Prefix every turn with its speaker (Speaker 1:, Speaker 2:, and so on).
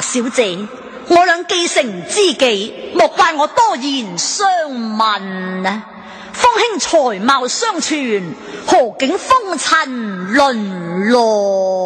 Speaker 1: 小姐，我倆既成知己，莫怪我多言相問啊！方兄才貌雙全，何竟風塵淪落？